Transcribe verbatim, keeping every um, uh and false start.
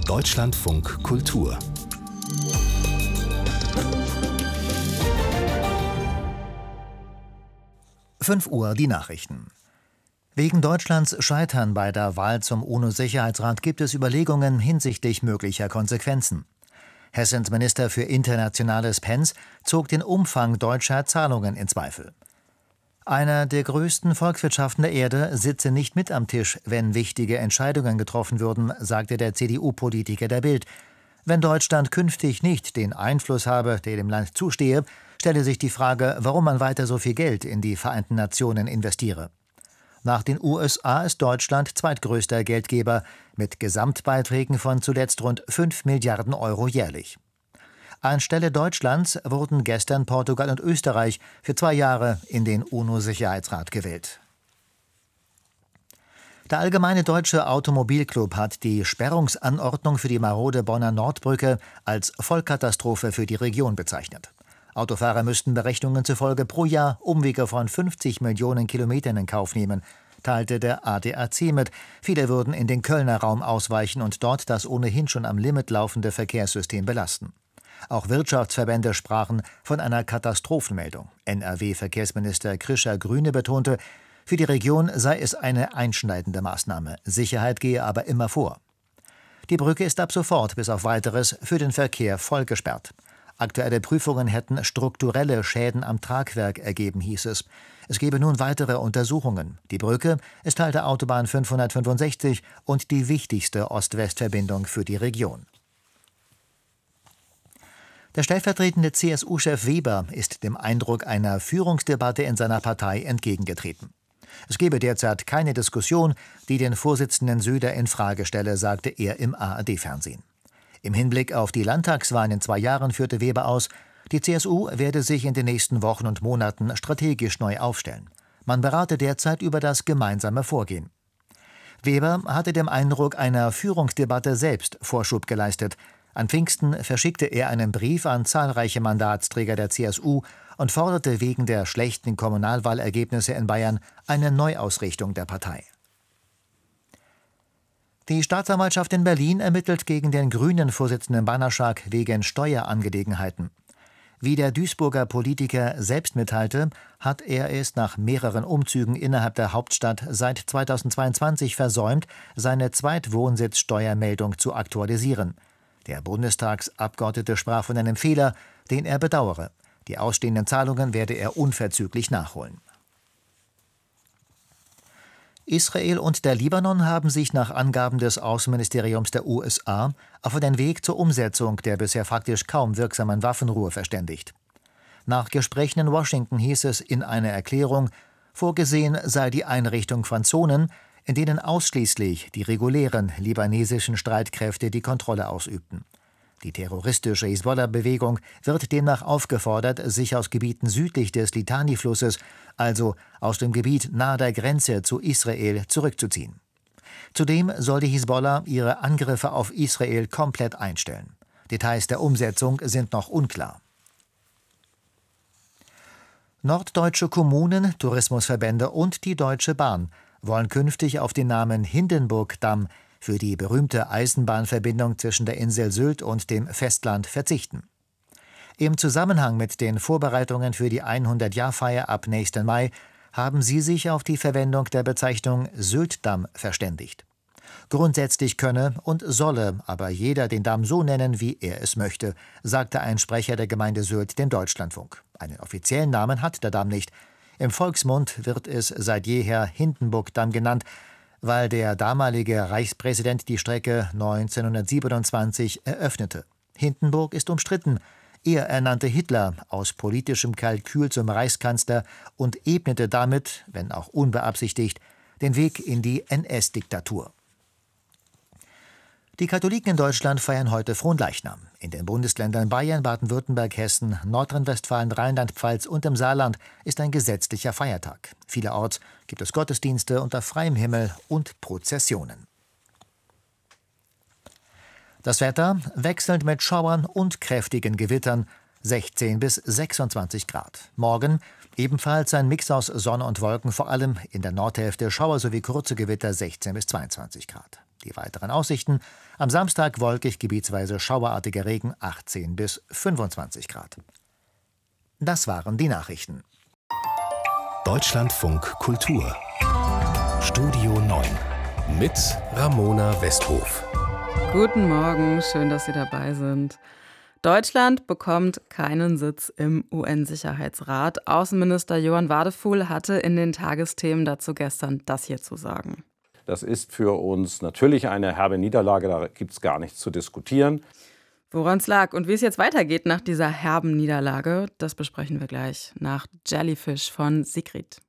Deutschlandfunk Kultur. fünf Uhr die Nachrichten. Wegen Deutschlands Scheitern bei der Wahl zum UNO-Sicherheitsrat gibt es Überlegungen hinsichtlich möglicher Konsequenzen. Hessens Minister für Internationales Pence zog den Umfang deutscher Zahlungen in Zweifel. Einer der größten Volkswirtschaften der Erde sitze nicht mit am Tisch, wenn wichtige Entscheidungen getroffen würden, sagte der C D U-Politiker der Bild. Wenn Deutschland künftig nicht den Einfluss habe, der dem Land zustehe, stelle sich die Frage, warum man weiter so viel Geld in die Vereinten Nationen investiere. Nach den U S A ist Deutschland zweitgrößter Geldgeber mit Gesamtbeiträgen von zuletzt rund fünf Milliarden Euro jährlich. Anstelle Deutschlands wurden gestern Portugal und Österreich für zwei Jahre in den UNO-Sicherheitsrat gewählt. Der Allgemeine Deutsche Automobilclub hat die Sperrungsanordnung für die marode Bonner Nordbrücke als Vollkatastrophe für die Region bezeichnet. Autofahrer müssten Berechnungen zufolge pro Jahr Umwege von fünfzig Millionen Kilometern in Kauf nehmen, teilte der A D A C mit. Viele würden in den Kölner Raum ausweichen und dort das ohnehin schon am Limit laufende Verkehrssystem belasten. Auch Wirtschaftsverbände sprachen von einer Katastrophenmeldung. N R W-Verkehrsminister Krischer Grüne betonte, für die Region sei es eine einschneidende Maßnahme. Sicherheit gehe aber immer vor. Die Brücke ist ab sofort bis auf Weiteres für den Verkehr voll gesperrt. Aktuelle Prüfungen hätten strukturelle Schäden am Tragwerk ergeben, hieß es. Es gebe nun weitere Untersuchungen. Die Brücke ist Teil der Autobahn fünfhundertfünfundsechzig und die wichtigste Ost-West-Verbindung für die Region. Der stellvertretende C S U-Chef Weber ist dem Eindruck einer Führungsdebatte in seiner Partei entgegengetreten. Es gebe derzeit keine Diskussion, die den Vorsitzenden Söder in Frage stelle, sagte er im A R D-Fernsehen. Im Hinblick auf die Landtagswahlen in zwei Jahren führte Weber aus, die C S U werde sich in den nächsten Wochen und Monaten strategisch neu aufstellen. Man berate derzeit über das gemeinsame Vorgehen. Weber hatte dem Eindruck einer Führungsdebatte selbst Vorschub geleistet. An Pfingsten verschickte er einen Brief an zahlreiche Mandatsträger der C S U und forderte wegen der schlechten Kommunalwahlergebnisse in Bayern eine Neuausrichtung der Partei. Die Staatsanwaltschaft in Berlin ermittelt gegen den Grünen-Vorsitzenden Banaschak wegen Steuerangelegenheiten. Wie der Duisburger Politiker selbst mitteilte, hat er es nach mehreren Umzügen innerhalb der Hauptstadt seit zweitausendzweiundzwanzig versäumt, seine Zweitwohnsitzsteuermeldung zu aktualisieren. Der Bundestagsabgeordnete sprach von einem Fehler, den er bedauere. Die ausstehenden Zahlungen werde er unverzüglich nachholen. Israel und der Libanon haben sich nach Angaben des Außenministeriums der U S A auf den Weg zur Umsetzung der bisher faktisch kaum wirksamen Waffenruhe verständigt. Nach Gesprächen in Washington hieß es in einer Erklärung, vorgesehen sei die Einrichtung von Zonen, in denen ausschließlich die regulären libanesischen Streitkräfte die Kontrolle ausübten. Die terroristische Hisbollah-Bewegung wird demnach aufgefordert, sich aus Gebieten südlich des Litani-Flusses, also aus dem Gebiet nahe der Grenze zu Israel, zurückzuziehen. Zudem soll die Hisbollah ihre Angriffe auf Israel komplett einstellen. Details der Umsetzung sind noch unklar. Norddeutsche Kommunen, Tourismusverbände und die Deutsche Bahn wollen künftig auf den Namen Hindenburgdamm für die berühmte Eisenbahnverbindung zwischen der Insel Sylt und dem Festland verzichten. Im Zusammenhang mit den Vorbereitungen für die hundert-Jahr-Feier ab nächsten Mai haben sie sich auf die Verwendung der Bezeichnung Syltdamm verständigt. Grundsätzlich könne und solle aber jeder den Damm so nennen, wie er es möchte, sagte ein Sprecher der Gemeinde Sylt dem Deutschlandfunk. Einen offiziellen Namen hat der Damm nicht. Im Volksmund wird es seit jeher Hindenburgdamm genannt, weil der damalige Reichspräsident die Strecke neunzehnhundertsiebenundzwanzig eröffnete. Hindenburg ist umstritten. Er ernannte Hitler aus politischem Kalkül zum Reichskanzler und ebnete damit, wenn auch unbeabsichtigt, den Weg in die N S-Diktatur. Die Katholiken in Deutschland feiern heute Fronleichnam. In den Bundesländern Bayern, Baden-Württemberg, Hessen, Nordrhein-Westfalen, Rheinland-Pfalz und im Saarland ist ein gesetzlicher Feiertag. Vielerorts gibt es Gottesdienste unter freiem Himmel und Prozessionen. Das Wetter wechselnd mit Schauern und kräftigen Gewittern, sechzehn bis sechsundzwanzig Grad. Morgen ebenfalls ein Mix aus Sonne und Wolken, vor allem in der Nordhälfte Schauer sowie kurze Gewitter, sechzehn bis zweiundzwanzig Grad. Die weiteren Aussichten: am Samstag wolkig, gebietsweise schauerartiger Regen, achtzehn bis fünfundzwanzig Grad. Das waren die Nachrichten. Deutschlandfunk Kultur Studio neun mit Ramona Westhof. Guten Morgen, schön, dass Sie dabei sind. Deutschland bekommt keinen Sitz im U N-Sicherheitsrat. Außenminister Johann Wadefuhl hatte in den Tagesthemen dazu gestern das hier zu sagen. Das ist für uns natürlich eine herbe Niederlage, da gibt es gar nichts zu diskutieren. Woran es lag und wie es jetzt weitergeht nach dieser herben Niederlage, das besprechen wir gleich nach Jellyfish von Sigrid.